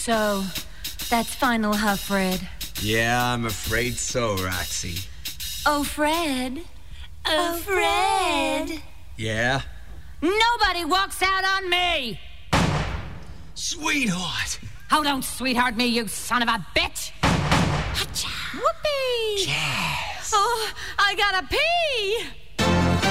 So, that's final, huh, Fred? Yeah, I'm afraid so, Roxy. Oh, Fred. Oh, Fred. Yeah? Nobody walks out on me! Sweetheart! Oh, don't sweetheart me, you son of a bitch! Whoopee! Yes! Oh, I gotta pee!